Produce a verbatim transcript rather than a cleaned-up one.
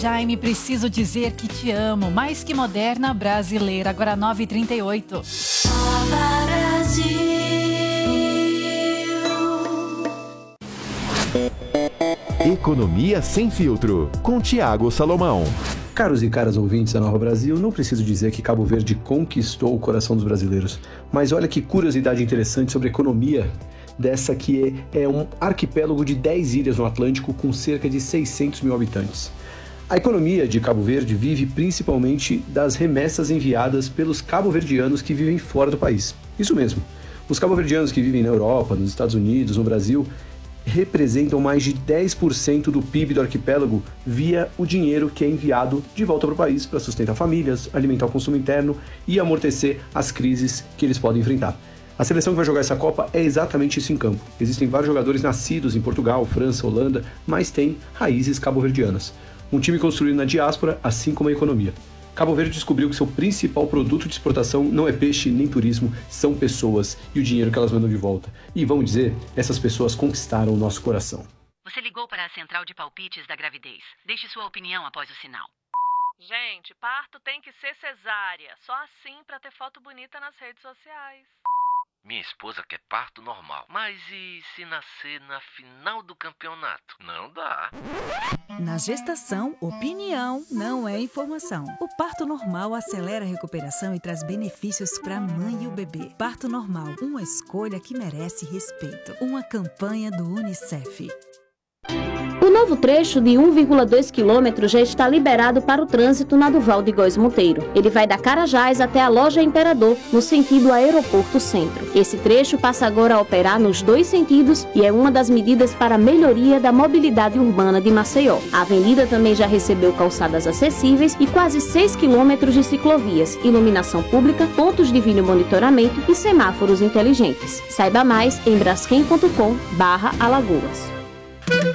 Jaime, preciso dizer que te amo. Mais que moderna, brasileira. Agora nove e trinta e oito. Fala Brasil. Economia Sem Filtro, com Tiago Salomão. Caros e caras ouvintes da Nova Brasil, não preciso dizer que Cabo Verde conquistou o coração dos brasileiros. Mas olha que curiosidade interessante sobre a economia dessa que é, é um arquipélago de dez ilhas no Atlântico com cerca de seiscentos mil habitantes. A economia de Cabo Verde vive principalmente das remessas enviadas pelos cabo-verdianos que vivem fora do país. Isso mesmo, os cabo-verdianos que vivem na Europa, nos Estados Unidos, no Brasil, representam mais de dez por cento do P I B do arquipélago via o dinheiro que é enviado de volta para o país para sustentar famílias, alimentar o consumo interno e amortecer as crises que eles podem enfrentar. A seleção que vai jogar essa Copa é exatamente isso em campo. Existem vários jogadores nascidos em Portugal, França, Holanda, mas têm raízes cabo-verdianas. Um time construído na diáspora, assim como a economia. Cabo Verde descobriu que seu principal produto de exportação não é peixe nem turismo, são pessoas e o dinheiro que elas mandam de volta. E vamos dizer, essas pessoas conquistaram o nosso coração. Você ligou para a central de palpites da gravidez. Deixe sua opinião após o sinal. Gente, parto tem que ser cesárea. Só assim para ter foto bonita nas redes sociais. Minha esposa quer parto normal. Mas e se nascer na final do campeonato? Não dá. Na gestação, opinião não é informação. O parto normal acelera a recuperação e traz benefícios para a mãe e o bebê. Parto normal, uma escolha que merece respeito. Uma campanha do Unicef. O novo trecho de um vírgula dois quilômetros já está liberado para o trânsito na Duval de Góes Monteiro. Ele vai da Carajás até a Loja Imperador, no sentido Aeroporto Centro. Esse trecho passa agora a operar nos dois sentidos e é uma das medidas para a melhoria da mobilidade urbana de Maceió. A avenida também já recebeu calçadas acessíveis e quase seis quilômetros de ciclovias, iluminação pública, pontos de vídeo monitoramento e semáforos inteligentes. Saiba mais em braskem ponto com barra Alagoas.